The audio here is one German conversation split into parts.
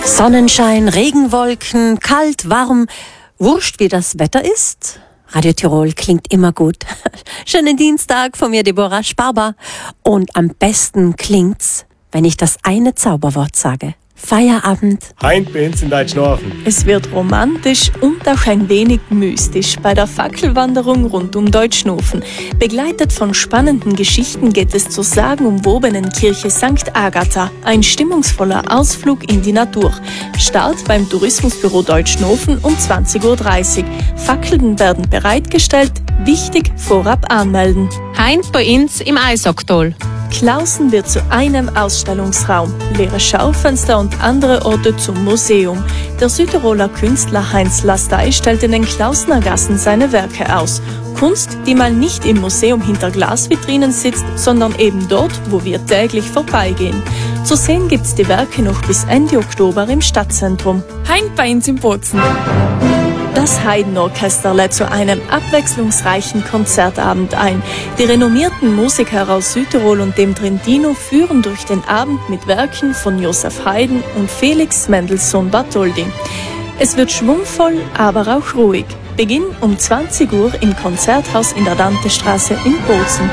Sonnenschein, Regenwolken, kalt, warm, wurscht wie das Wetter ist. Radio Tirol klingt immer gut. Schönen Dienstag von mir, Deborah Sparber. Und am besten klingt's, wenn ich das eine Zauberwort sage. Feierabend. Heint bei uns in Deutschnorfen. Es wird romantisch und auch ein wenig mystisch bei der Fackelwanderung rund um Deutschnofen. Begleitet von spannenden Geschichten geht es zur sagenumwobenen Kirche St. Agatha. Ein stimmungsvoller Ausflug in die Natur. Start beim Tourismusbüro Deutschnofen um 20:30 Uhr. Fackeln werden bereitgestellt. Wichtig, vorab anmelden. Heint bei uns im Eisoktal. Klausen wird zu einem Ausstellungsraum, leere Schaufenster und andere Orte zum Museum. Der Südtiroler Künstler Heinz Lastey stellt in den Klausener Gassen seine Werke aus. Kunst, die mal nicht im Museum hinter Glasvitrinen sitzt, sondern eben dort, wo wir täglich vorbeigehen. Zu sehen gibt's die Werke noch bis Ende Oktober im Stadtzentrum. Heint bei uns in Bozen. Das Haydn-Orchester lädt zu einem abwechslungsreichen Konzertabend ein. Die renommierten Musiker aus Südtirol und dem Trentino führen durch den Abend mit Werken von Joseph Haydn und Felix Mendelssohn Bartholdy. Es wird schwungvoll, aber auch ruhig. Beginn um 20 Uhr im Konzerthaus in der Dantestraße in Bozen.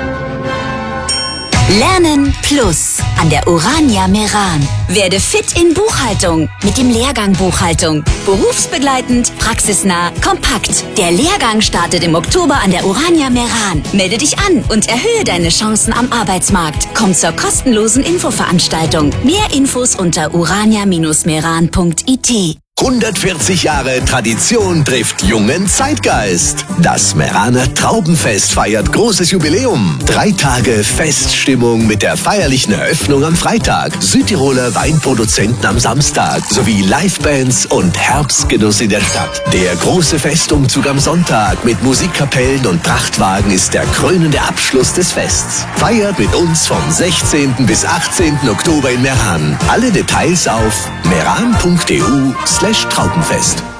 Lernen Plus an der Urania Meran. Werde fit in Buchhaltung mit dem Lehrgang Buchhaltung. Berufsbegleitend, praxisnah, kompakt. Der Lehrgang startet im Oktober an der Urania Meran. Melde dich an und erhöhe deine Chancen am Arbeitsmarkt. Komm zur kostenlosen Infoveranstaltung. Mehr Infos unter urania-meran.it. 140 Jahre Tradition trifft jungen Zeitgeist. Das Meraner Traubenfest feiert großes Jubiläum. 3 Tage Feststimmung mit der feierlichen Eröffnung am Freitag, Südtiroler Weinproduzenten am Samstag sowie Livebands und Herbstgenuss in der Stadt. Der große Festumzug am Sonntag mit Musikkapellen und Prachtwagen ist der krönende Abschluss des Fests. Feiert mit uns vom 16. bis 18. Oktober in Meran. Alle Details auf meran.eu/Traubenfest.